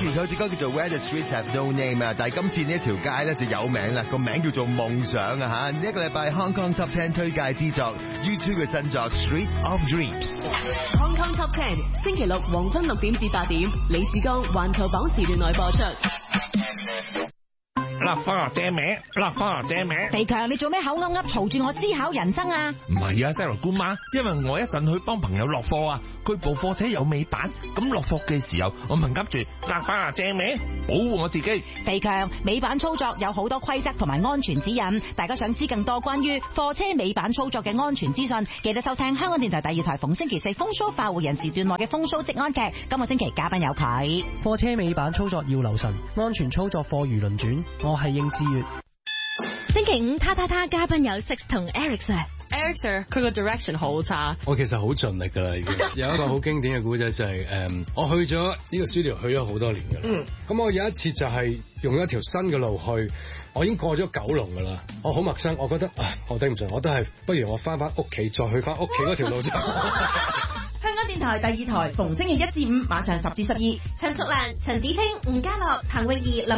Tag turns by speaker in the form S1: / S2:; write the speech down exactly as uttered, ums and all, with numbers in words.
S1: 前佢有隻歌叫做 Where the Streets Have No Name 啊，但係今次呢一條街咧就有名啦，個名叫做夢想啊嚇。呢一個禮拜 Hong Kong Top Ten 推介之作 U 二嘅新作 Street of Dreams。Hong
S2: Kong Top Ten 星期六黃昏六點至八點，李志剛環球榜時段內播出。
S3: 落課借名，落課借名。
S4: 肥強，你做咩口噏噏嘈住我思考人生啊？
S3: 唔係啊 ，Sarah 姑媽，因為我一陣去幫朋友落貨啊，佢部貨車有尾板，咁落貨嘅時候，我問急住落課借名，保護我自己。
S4: 肥強，尾板操作有好多規則同埋安全指引，大家想知更多關於貨車尾板操作嘅安全資訊，記得收聽香港電台第二台逢星期四風騷化護人時段內嘅風騷職安劇。今個星期嘉賓有佢。
S5: 貨車尾板操作要留神，安全操作貨如輪轉。我係應志月。
S6: 星期五，他他他嘉賓有 Six 同 Eric
S2: Sir。Eric Sir， 佢個 direction 好差。
S7: 我其實好盡力噶啦，已經有一個好經典嘅故仔就係、是、誒、um, 我去咗呢個 studio 去咗好多年噶啦。嗯。咁我有一次就係用咗一條新嘅路去，我已經過咗九龍噶啦，我好陌生，我覺得啊，我頂唔順，我都係不如我翻翻屋企再去翻屋企嗰條路啫。
S2: 香港電台第二台逢星期一至五晚上十至十二，
S6: 陳淑蘭、陳子清、吳家樂、彭詠儀、林